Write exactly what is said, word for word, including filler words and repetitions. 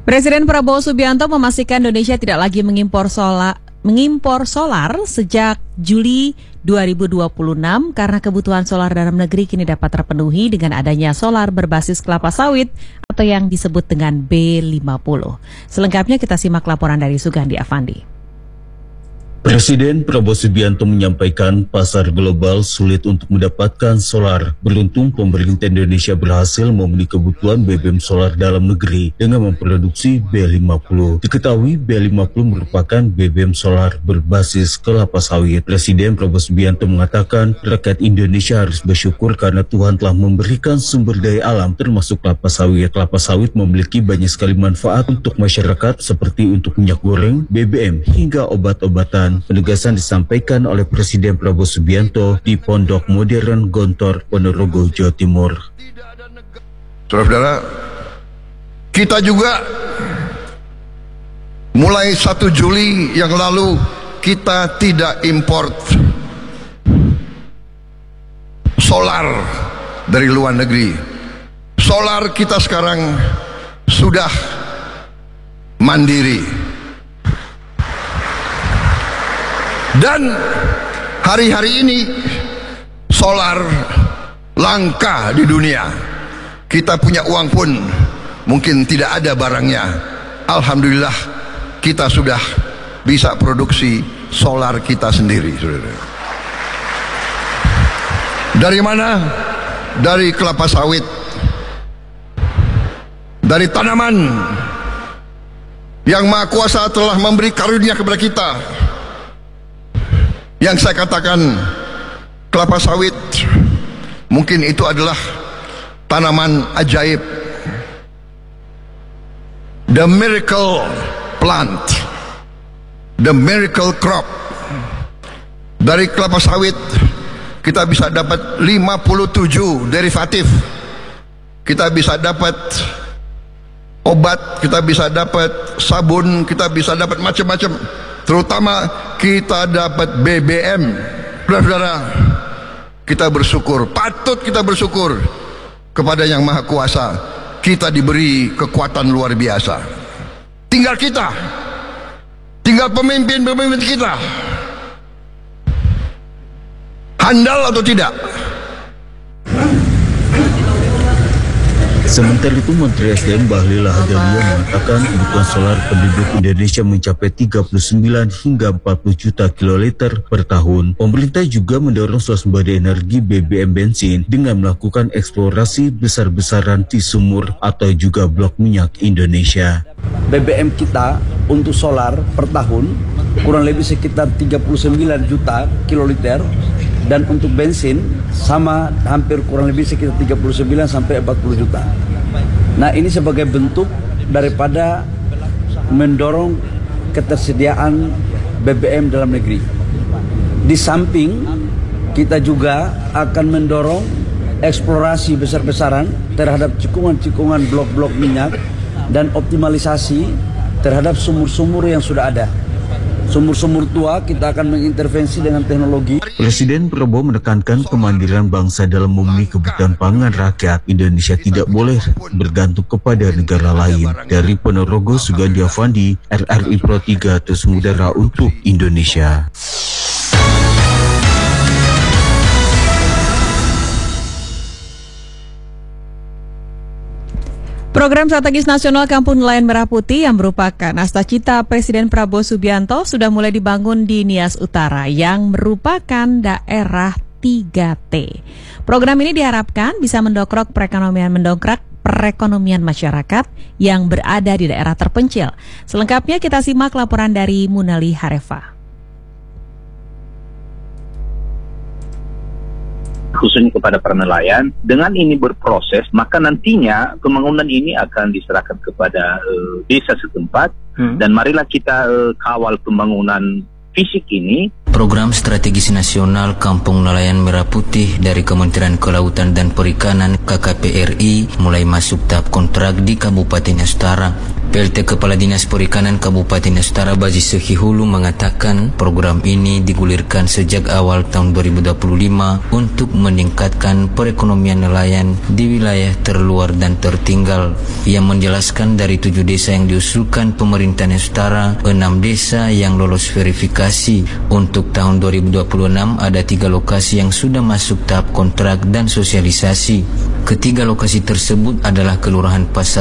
Presiden Prabowo Subianto memastikan Indonesia tidak lagi mengimpor solar, mengimpor solar sejak Juli dua ribu dua puluh enam karena kebutuhan solar dalam negeri kini dapat terpenuhi dengan adanya solar berbasis kelapa sawit atau yang disebut dengan B lima puluh. Selengkapnya kita simak laporan dari Sugandi Avandi. Presiden Prabowo Subianto menyampaikan pasar global sulit untuk mendapatkan solar. Beruntung pemerintah Indonesia berhasil memenuhi kebutuhan B B M solar dalam negeri dengan memproduksi B lima puluh. Diketahui B lima puluh merupakan B B M solar berbasis kelapa sawit. Presiden Prabowo Subianto mengatakan rakyat Indonesia harus bersyukur karena Tuhan telah memberikan sumber daya alam termasuk kelapa sawit. Kelapa sawit memiliki banyak sekali manfaat untuk masyarakat seperti untuk minyak goreng, B B M hingga obat-obatan. Penegasan disampaikan oleh Presiden Prabowo Subianto di Pondok Modern Gontor, Ponorogo, Jawa Timur. Saudara-saudara, kita juga mulai satu Juli yang lalu kita tidak import solar dari luar negeri. Solar kita sekarang sudah mandiri. Dan hari-hari ini solar langka di dunia. Kita punya uang pun mungkin tidak ada barangnya. Alhamdulillah kita sudah bisa produksi solar kita sendiri, saudara. Dari mana? Dari kelapa sawit, dari tanaman yang Maha Kuasa telah memberi karunia kepada kita. Yang saya katakan kelapa sawit mungkin itu adalah tanaman ajaib, the miracle plant, the miracle crop. Dari kelapa sawit kita bisa dapat lima puluh tujuh derivatif. Kita bisa dapat obat, kita bisa dapat sabun, kita bisa dapat macam-macam. Terutama kita dapat B B M. Saudara-saudara, kita bersyukur, patut kita bersyukur kepada Yang Maha Kuasa. Kita diberi kekuatan luar biasa. Tinggal kita, tinggal pemimpin-pemimpin kita, handal atau tidak. Sementara itu, Menteri S D M Bahlil Lahadalia mengatakan kebutuhan solar penduduk Indonesia mencapai tiga puluh sembilan hingga empat puluh juta kiloliter per tahun. Pemerintah juga mendorong swasembada energi B B M bensin dengan melakukan eksplorasi besar-besaran di sumur atau juga blok minyak Indonesia. B B M kita untuk solar per tahun kurang lebih sekitar tiga puluh sembilan juta kiloliter. Dan untuk bensin sama hampir kurang lebih sekitar tiga puluh sembilan sampai empat puluh juta. Nah, ini sebagai bentuk daripada mendorong ketersediaan B B M dalam negeri. Di samping kita juga akan mendorong eksplorasi besar-besaran terhadap cikungan-cikungan blok-blok minyak dan optimalisasi terhadap sumur-sumur yang sudah ada. Sumur-sumur tua kita akan mengintervensi dengan teknologi. Presiden Prabowo menekankan kemandirian bangsa dalam memenuhi kebutuhan pangan rakyat. Indonesia tidak boleh bergantung kepada negara lain. Dari Ponorogo, Sugandi Avandi, R R I Pro tiga, terus mudara untuk Indonesia. Program Strategis Nasional Kampung Nelayan Merah Putih yang merupakan cita-cita Presiden Prabowo Subianto sudah mulai dibangun di Nias Utara yang merupakan daerah tiga T. Program ini diharapkan bisa mendongkrak perekonomian mendongkrak perekonomian masyarakat yang berada di daerah terpencil. Selengkapnya kita simak laporan dari Munali Harefa. Khususnya kepada para nelayan, dengan ini berproses, maka nantinya pembangunan ini akan diserahkan kepada uh, desa setempat, hmm. dan marilah kita uh, kawal pembangunan fisik ini Program Strategis Nasional Kampung Nelayan Merah Putih dari Kementerian Kelautan dan Perikanan K K P R I mulai masuk tahap kontrak di Kabupaten Astara. P L T Kepala Dinas Perikanan Kabupaten Astara Baji Sekihulu mengatakan program ini digulirkan sejak awal tahun dua ribu dua puluh lima untuk meningkatkan perekonomian nelayan di wilayah terluar dan tertinggal. Ia menjelaskan dari tujuh desa yang diusulkan pemerintahan Astara, enam desa yang lolos verifikasi. Untuk tahun dua ribu dua puluh enam ada tiga lokasi yang sudah masuk tahap kontrak dan sosialisasi. Ketiga lokasi tersebut adalah Kelurahan Pasar